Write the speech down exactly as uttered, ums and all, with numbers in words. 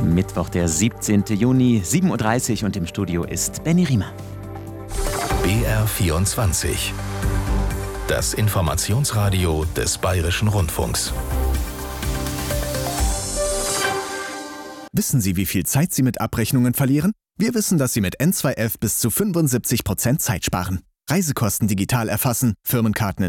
Mittwoch, der siebzehnten Juni, sieben Uhr dreißig und im Studio ist Benny Riemer. B R vierundzwanzig. Das Informationsradio des Bayerischen Rundfunks. Wissen Sie, wie viel Zeit Sie mit Abrechnungen verlieren? Wir wissen, dass Sie mit N zwei F bis zu fünfundsiebzig Prozent Zeit sparen. Reisekosten digital erfassen, Firmenkarten in